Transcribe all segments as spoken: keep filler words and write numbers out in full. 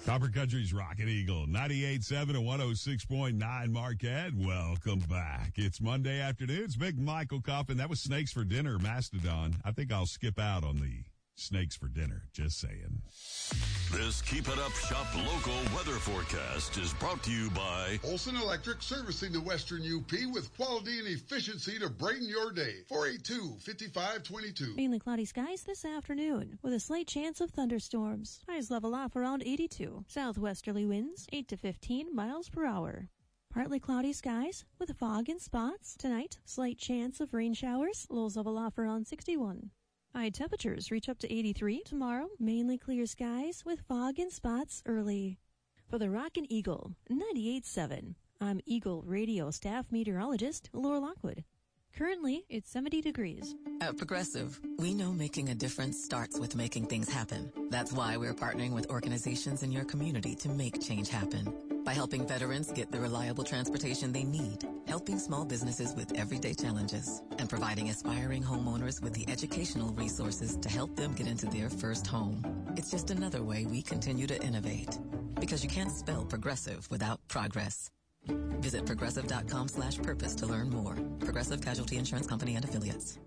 Copper Country's Rocket Eagle, ninety-eight point seven and one oh six point nine Marquette. Welcome back. It's Monday afternoon. It's Big Michael Coffin. That was Snakes for Dinner, Mastodon. I think I'll skip out on the Snakes for Dinner. Just saying. This Keep It Up Shop local weather forecast is brought to you by Olson Electric, servicing the Western U P with quality and efficiency to brighten your day. four eight two, five five two two. Mainly cloudy skies this afternoon with a slight chance of thunderstorms. Highs level off around eighty-two. Southwesterly winds eight to fifteen miles per hour. Partly cloudy skies with fog in spots. Tonight, slight chance of rain showers. Lows level off around sixty-one. High temperatures reach up to eighty-three. Tomorrow, mainly clear skies with fog in spots early. For the Rockin' Eagle, ninety-eight point seven, I'm Eagle Radio staff meteorologist Laura Lockwood. Currently, it's seventy degrees. At Progressive, we know making a difference starts with making things happen. That's why we're partnering with organizations in your community to make change happen. By helping veterans get the reliable transportation they need, helping small businesses with everyday challenges, and providing aspiring homeowners with the educational resources to help them get into their first home. It's just another way we continue to innovate. Because you can't spell progressive without progress. Visit progressive.com slash purpose to learn more. Progressive Casualty Insurance Company and Affiliates.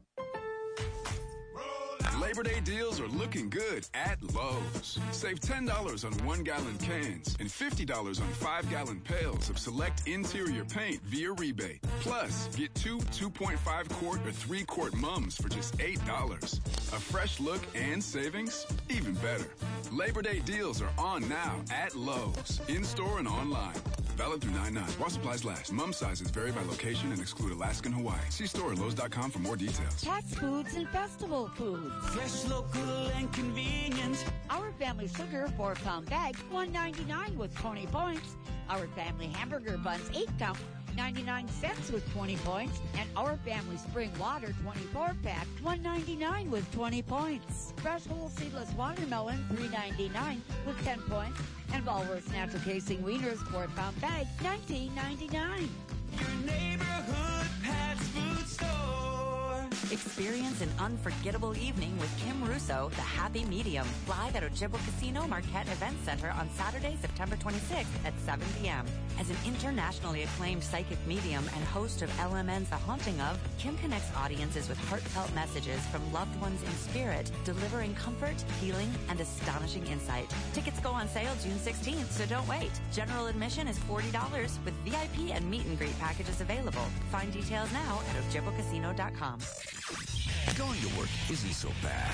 Labor Day deals are looking good at Lowe's. Save ten dollars on one-gallon cans and fifty dollars on five-gallon pails of select interior paint via rebate. Plus, get two two point five quart or three quart mums for just eight dollars. A fresh look and savings? Even better. Labor Day deals are on now at Lowe's, in-store and online. Valid through nine nine. While supplies last. Mum sizes vary by location and exclude Alaska and Hawaii. See store at Lowe's dot com for more details. Tax foods and festival foods. Fresh, local, and convenient. Our Family Sugar four pound bag, one ninety-nine with twenty points. Our Family Hamburger Buns eight count, ninety-nine cents with twenty points. And Our Family Spring Water twenty-four pack, one ninety-nine with twenty points. Fresh whole seedless watermelon, three ninety-nine with ten points. And Walrus Natural Casing Wieners four pound bag, nineteen ninety-nine. Your neighborhood Pat's Food Store. Experience an unforgettable evening with Kim Russo, The Happy Medium, live at Ojibwa Casino Marquette Event Center on Saturday, September twenty-sixth at seven p.m. As an internationally acclaimed psychic medium and host of L M N's The Haunting Of, Kim connects audiences with heartfelt messages from loved ones in spirit, delivering comfort, healing, and astonishing insight. Tickets go on sale June sixteenth, so don't wait. General admission is forty dollars with V I P and meet and greet packages available. Find details now at ojibwa casino dot com. Going to work isn't so bad.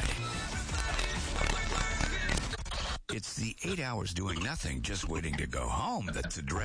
It's the eight hours doing nothing, just waiting to go home that's a drag.